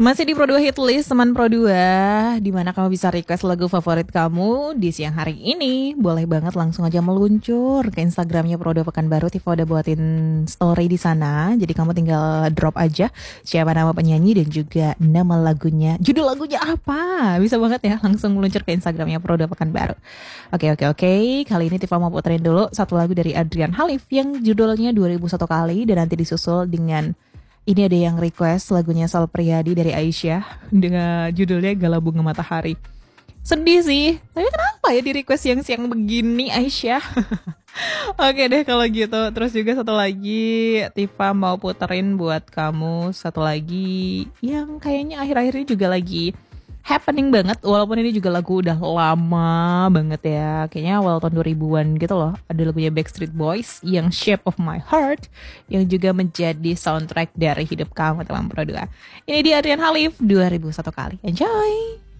Masih di Pro 2 Hitlist, teman Pro 2, di mana kamu bisa request lagu favorit kamu di siang hari ini. Boleh banget langsung aja meluncur ke Instagramnya Pro 2 Pekanbaru. Tifa udah buatin story di sana. Jadi kamu tinggal drop aja siapa nama penyanyi dan juga nama lagunya. Judul lagunya apa? Bisa banget ya langsung meluncur ke Instagramnya Pro 2 Pekanbaru. Oke. Kali ini Tifa mau puterin dulu satu lagu dari Adrian Halif yang judulnya 2001 kali dan nanti disusul dengan ini ada yang request lagunya Sal Priadi dari Aisyah dengan judulnya Gala Bunga Matahari. Sedih sih, tapi kenapa ya di request yang siang begini Aisyah? Oke deh kalau gitu. Terus juga satu lagi Tifa mau puterin buat kamu satu lagi yang kayaknya akhir-akhir ini juga lagi happening banget, walaupun ini juga lagu udah lama banget ya, kayaknya awal tahun 2000-an gitu loh. Ada lagunya Backstreet Boys yang Shape of My Heart yang juga menjadi soundtrack dari hidup kamu teman Pro 2. Ini di Adrian Halif 2001 kali. Enjoy.